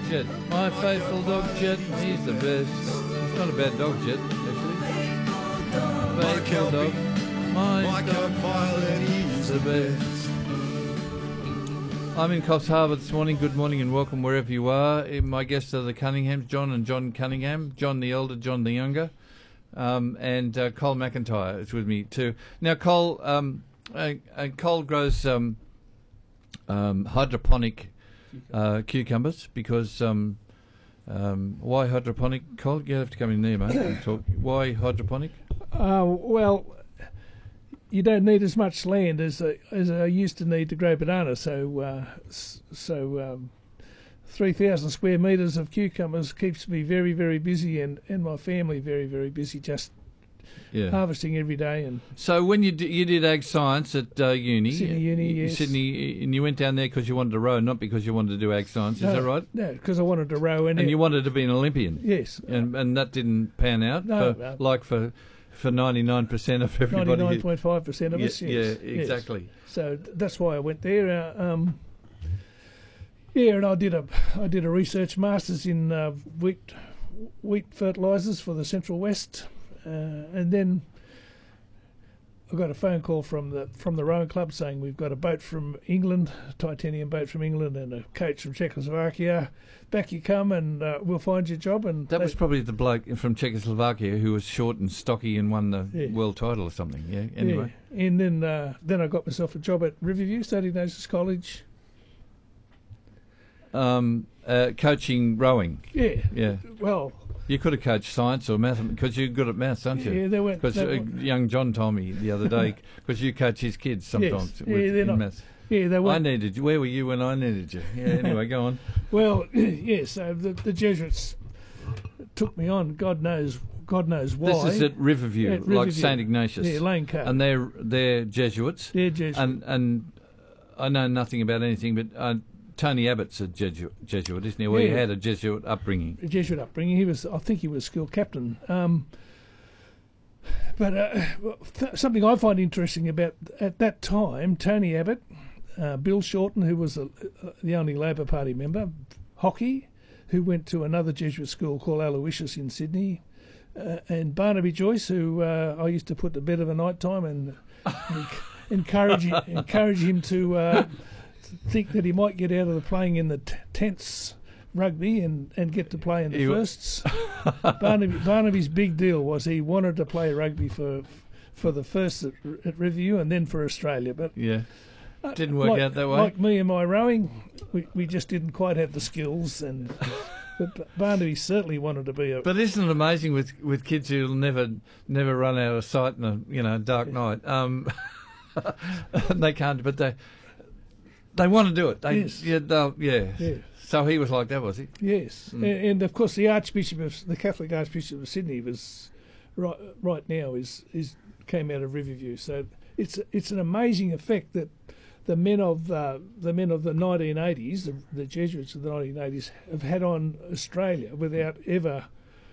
Jet. My faithful dog Jet, he's the best. He's not a bad dog, Jet, actually. Faithful dog. My dog pilot, he's the best. I'm in Coffs Harbour this morning. Good morning and welcome wherever you are. My guests are the Cunninghams, John and John Cunningham, John the elder, John the younger, and Cole McIntyre is with me too. Now, Cole grows hydroponic cucumbers because why hydroponic? Cole, you have to come in there, mate, and talk. Why hydroponic? Well, you don't need as much land as I used to need to grow bananas. So 3,000 square metres of cucumbers keeps me very, very busy, and my family very, very busy, just harvesting every day. And so when you did ag science at uni, Sydney Uni, yes. Sydney, and you went down there because you wanted to row, not because you wanted to do ag science. Is that right? No, because I wanted to row, and you wanted to be an Olympian. Yes, and that didn't pan out. No, for 99% of everybody. 99.5% of us. Yes. Yeah, exactly. Yes. So that's why I went there. And I did a research masters in wheat fertilisers for the Central West, and then I got a phone call from the rowing club saying we've got a boat from England, a titanium boat from England, and a coach from Czechoslovakia. Back you come, and we'll find you a job. And that was probably the bloke from Czechoslovakia who was short and stocky and won the world title or something. Yeah. Anyway. Yeah. And then I got myself a job at Riverview, St Ignatius College. Coaching rowing. Yeah. Yeah. Well, you could have coached science or math because you're good at maths, aren't you? Yeah, they weren't. Because young John told me the other day, because you coach his kids sometimes in maths. Yeah, they weren't. I needed you. Where were you when I needed you? Yeah. Anyway, go on. Well, yes. So the Jesuits took me on. God knows why. This is at Riverview, like St Ignatius. Yeah, Lane Cove. And they're Jesuits. They're Jesuits. And I know nothing about anything, but Tony Abbott's a Jesuit, isn't he? Well, he had a Jesuit upbringing. A Jesuit upbringing. I think he was school captain. But something I find interesting about at that time, Tony Abbott, Bill Shorten, who was the only Labor Party member, Hockey, who went to another Jesuit school called Aloysius in Sydney, and Barnaby Joyce, who I used to put to bed of a night time and encourage him to think that he might get out of the playing in the tents rugby and get to play in the firsts. Barnaby's big deal was he wanted to play rugby for the firsts at Riverview and then for Australia, but didn't work out that way. Like me and my rowing, we just didn't quite have the skills, but Barnaby certainly wanted to be a. But isn't it amazing with kids who'll never run out of sight in a dark night? They can't, but they want to do it. Yes. So he was like that, was he? Yes, and of course the Catholic Archbishop of Sydney was right now came out of Riverview. So it's an amazing effect that the men of the 1980s, the Jesuits of the 1980s, have had on Australia without ever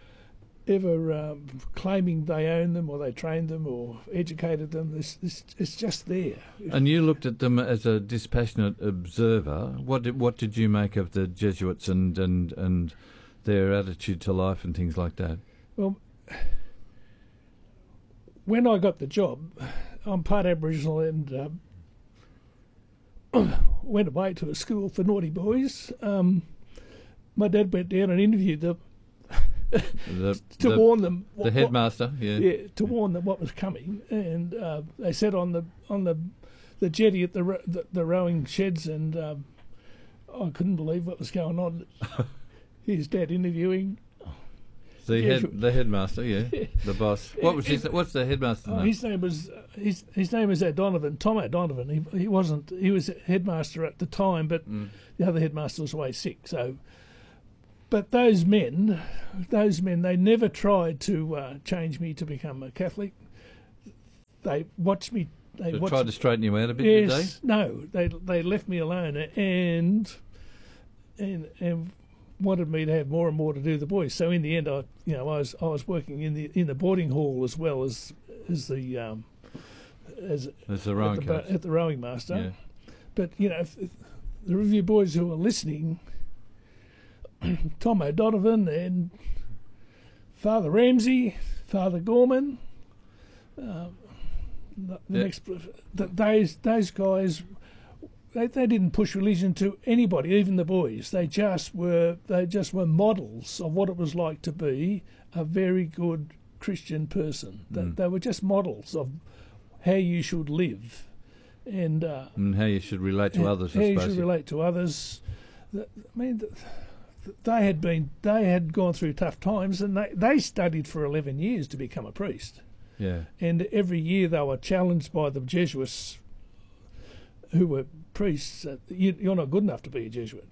claiming they own them or they trained them or educated them. It's just there. And you looked at them as a dispassionate observer. What did you make of the Jesuits and their attitude to life and things like that? Well, when I got the job, I'm part Aboriginal and went away to a school for naughty boys. My dad went down and interviewed them. To warn them, the headmaster, to warn them what was coming, and they sat on the jetty at the rowing sheds, and I couldn't believe what was going on. His dad interviewing the headmaster, the boss. What's the headmaster's name? His name was O'Donovan, Tom O'Donovan. He was headmaster at the time, but the other headmaster was away sick, so. But those men, they never tried to change me to become a Catholic. They watched me. They tried to straighten you out a bit. Yes, did they? No, they left me alone and wanted me to have more and more to do with the boys. So in the end, I was working in the boarding hall as well as the rowing coach at the rowing master. Yeah. But if the Review boys who are listening, Tom O'Donovan and Father Ramsey, Father Gorman. Those guys, they didn't push religion to anybody, even the boys. They just were models of what it was like to be a very good Christian person. They were just models of how you should live, and how you should relate to others. How you should relate to others. I mean, they had gone through tough times, and they studied for 11 years to become a priest. Yeah. And every year they were challenged by the Jesuits, who were priests. You're not good enough to be a Jesuit.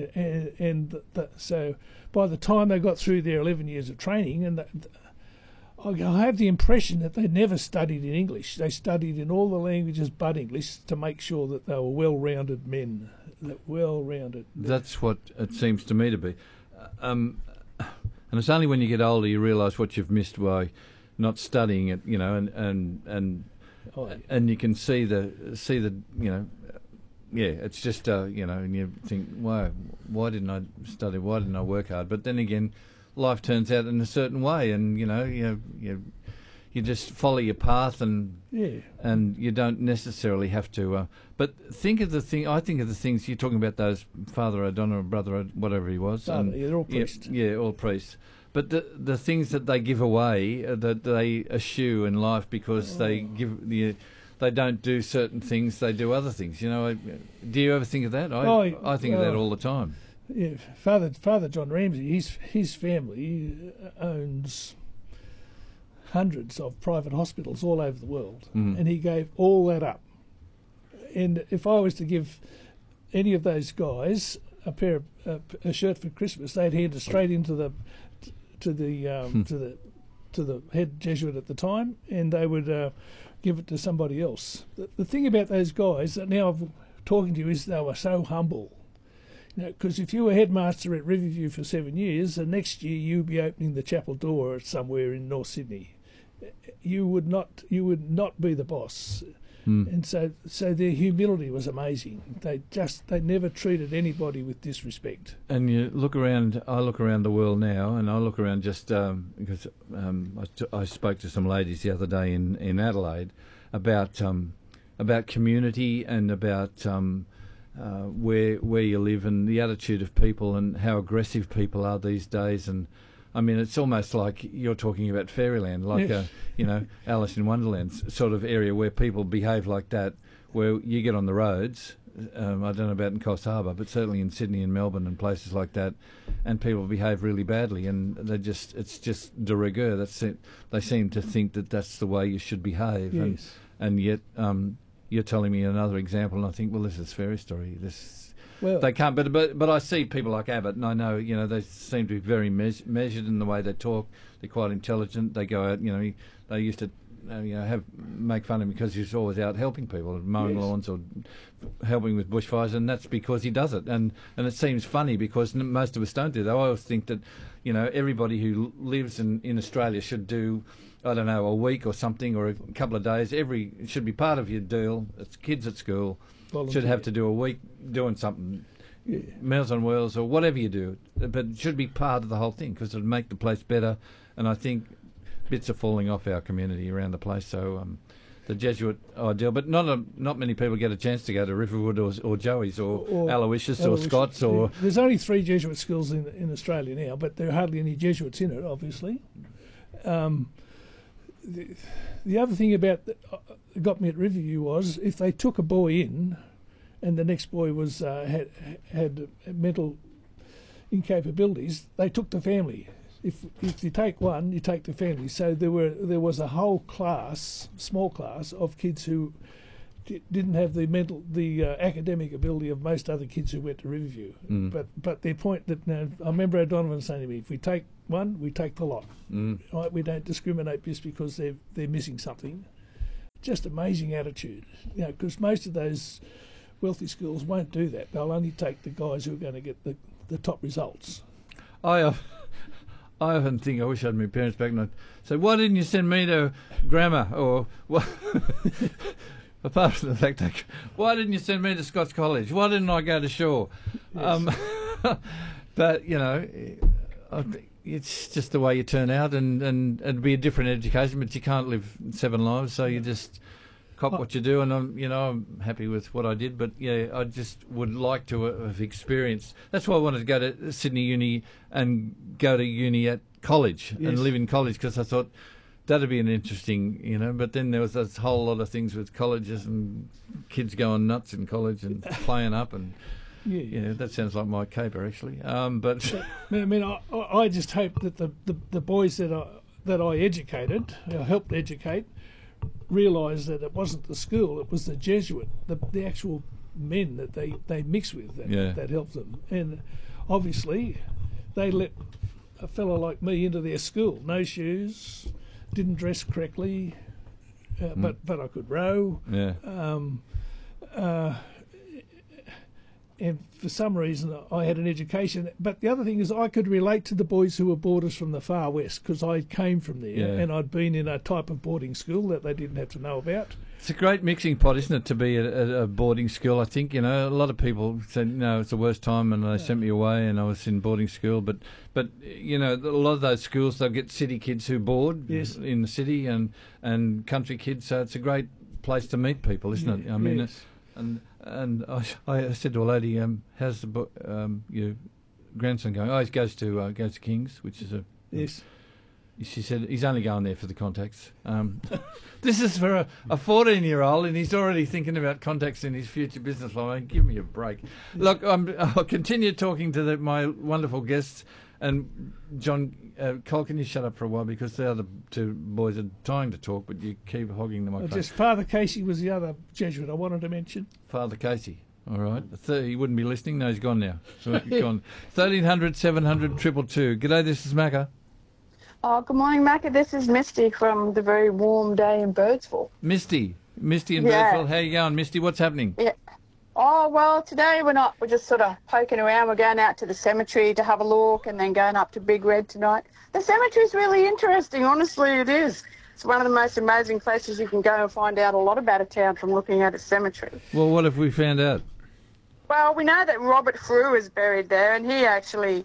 So by the time they got through their 11 years of training, and I have the impression that they never studied in English. They studied in all the languages but English to make sure that they were well-rounded men. That's what it seems to me to be. And it's only when you get older you realise what you've missed by not studying it, you know, and you can see the you know, it's just you know, and you think, why didn't I study? Why didn't I work hard? But then again, life turns out in a certain way, and you know, you just follow your path, and you don't necessarily have to. But I think of the things you're talking about. Those Father O'Donnell, Brother, whatever he was. They're all priests. Yeah, all priests. But the things that they give away, that they eschew in life because they don't do certain things, they do other things. You know, do you ever think of that? I think of that all the time. Yeah, Father John Ramsey, his family owns hundreds of private hospitals all over the world, and he gave all that up. And if I was to give any of those guys a shirt for Christmas, they'd hand it straight into the head Jesuit at the time, and they would give it to somebody else. The thing about those guys that now I'm talking to you is they were so humble. You know, because if you were headmaster at Riverview for 7 years, the next year you'd be opening the chapel door somewhere in North Sydney. You would not be the boss. And so their humility was amazing. They never treated anybody with disrespect. And you look around. I look around the world now, and I look around just because I spoke to some ladies the other day in Adelaide about community and about where you live and the attitude of people and how aggressive people are these days. And I mean, it's almost like you're talking about fairyland, like yes. Alice in Wonderland sort of area where people behave like that, where you get on the roads. I don't know about in Coffs Harbour, but certainly in Sydney and Melbourne and places like that, and people behave really badly, and it's just de rigueur. That's it. They seem to think that that's the way you should behave, yes. and yet you're telling me another example, and I think, well, this is fairy story. They can't, but I see people like Abbott, and I know, they seem to be very measured in the way they talk. They're quite intelligent. They go out, they used to, make fun of him because he's always out helping people, mowing yes. lawns or helping with bushfires, and that's because he does it. And it seems funny because most of us don't do that. I always think that, everybody who lives in Australia should do, I don't know, a week or something, or a couple of days. It should be part of your deal. It's kids at school. Volunteer. Should have to do a week doing something, Meals on Wheels or whatever you do, but it should be part of the whole thing because it would make the place better. And I think bits are falling off our community around the place. So the Jesuit ideal, but not many people get a chance to go to Riverwood or Joey's or Aloysius or Scott's or. There's only 3 Jesuit schools in Australia now, but there are hardly any Jesuits in it, obviously. The other thing about that got me at Riverview was if they took a boy in, and the next boy was had mental incapabilities, they took the family. If you take one, you take the family. So there was a whole class, small class of kids who didn't have the academic ability of most other kids who went to Riverview. But their point that I remember O'Donovan saying to me, if we take one, we take the lot. Right? We don't discriminate just because they're missing something. Just amazing attitude, because most of those wealthy schools won't do that. They'll only take the guys who are going to get the top results. I often think I wish I had my parents back and I'd say, why didn't you send me to grammar? Or apart from the fact why didn't you send me to Scots College? Why didn't I go to Shaw? Yes. But, you know, I think it's just the way you turn out, and it'd be a different education, but you can't live 7 lives, so you just cop what you do, and I'm happy with what I did, but yeah, I just would like to have experienced. That's why I wanted to go to Sydney Uni and go to uni at college and live in college, because I thought that'd be an interesting, but then there was this whole lot of things with colleges and kids going nuts in college and playing up, and that sounds like my caper actually. But I mean, I just hope that the boys that I educated, helped educate, realised that it wasn't the school, it was the Jesuit, the actual men that they mix with that helped them. And obviously they let a fellow like me into their school. No shoes, didn't dress correctly, but I could row. Yeah. And for some reason I had an education. But the other thing is I could relate to the boys who were boarders from the far west, because I came from there and I'd been in a type of boarding school that they didn't have to know about. It's a great mixing pot, isn't it, to be at a boarding school? I think, a lot of people said, no, it's the worst time, and they sent me away, and I was in boarding school. But a lot of those schools, they'll get city kids who board in the city and country kids, so it's a great place to meet people, isn't it? I mean, and I said to a lady, how's your grandson going? Oh, he goes to King's, which is a... Yes. She said he's only going there for the contacts. This is for a 14-year-old, and he's already thinking about contacts in his future business life. I mean, give me a break. Look, I'll continue talking to my wonderful guests. And John, Cole, can you shut up for a while, because the other two boys are dying to talk, but you keep hogging the microphone. Just Father Casey was the other Jesuit I wanted to mention. Father Casey. All right. He wouldn't be listening. No, he's gone now. So he's gone. 1300 700 222. G'day, this is Macca. Oh, good morning, Macca. This is Misty from the very warm day in Birdsville. Misty in Birdsville. How you going, Misty? What's happening? Yeah. Oh, well, today we're not. We're just sort of poking around. We're going out to the cemetery to have a look, and then going up to Big Red tonight. The cemetery's really interesting. Honestly, it is. It's one of the most amazing places you can go and find out a lot about a town from looking at its cemetery. Well, what have we found out? Well, we know that Robert Frew is buried there, and he actually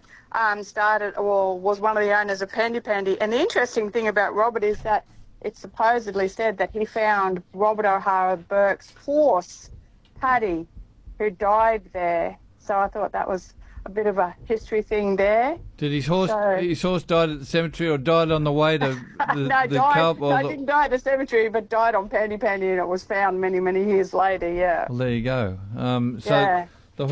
was one of the owners of Pandy Pandy. And the interesting thing about Robert is that it's supposedly said that he found Robert O'Hara Burke's horse, Paddy, who died there. So I thought that was a bit of a history thing there. Did his horse died at the cemetery, or died on the way to didn't die at the cemetery, but died on Pandy Pandy, and it was found many, many years later, Well, there you go. The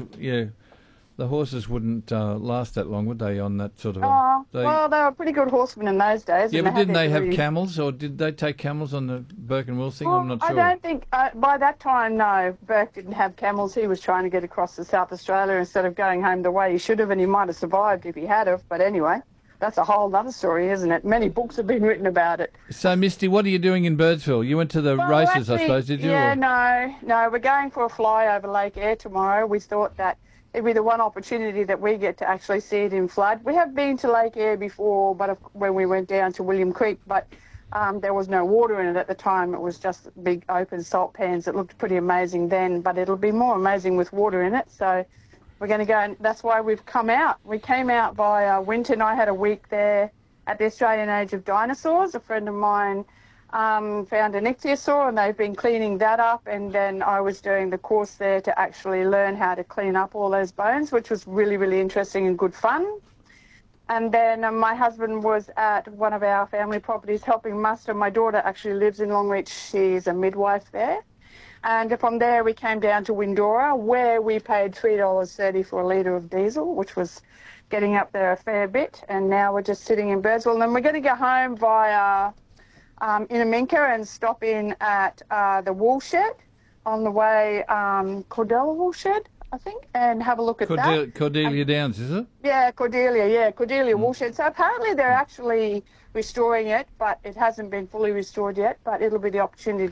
horses wouldn't last that long, would they, on that sort of... well, they were pretty good horsemen in those days. Yeah, but didn't they have camels, or did they take camels on the Burke and Will thing? I'm not sure. I don't think... by that time, no, Burke didn't have camels. He was trying to get across to South Australia instead of going home the way he should have, and he might have survived if he had have. But anyway, that's a whole other story, isn't it? Many books have been written about it. So, Misty, what are you doing in Birdsville? You went to the races, I suppose, did you? Yeah, no, we're going for a fly over Lake Eyre tomorrow. We thought that it'd be the one opportunity that we get to actually see it in flood. We have been to Lake Eyre before, but when we went down to William Creek, but there was no water in it at the time. It was just big open salt pans. It looked pretty amazing then, but it'll be more amazing with water in it. So we're going to go, and that's why we've come out. We came out by Winton. I had a week there at the Australian Age of Dinosaurs. A friend of mine found an ichthyosaur, and they've been cleaning that up, and then I was doing the course there to actually learn how to clean up all those bones, which was really, really interesting and good fun. And then my husband was at one of our family properties helping muster. My daughter actually lives in Longreach. She's a midwife there. And from there we came down to Windora, where we paid $3.30 for a litre of diesel, which was getting up there a fair bit. And now we're just sitting in Birdsville, and then we're going to go home via Inaminka and stop in at the woolshed on the way, Cordella Woolshed, I think, and have a look at that. Cordelia Downs, is it? Yeah, Cordelia Woolshed. So apparently they're actually restoring it, but it hasn't been fully restored yet, but it'll be the opportunity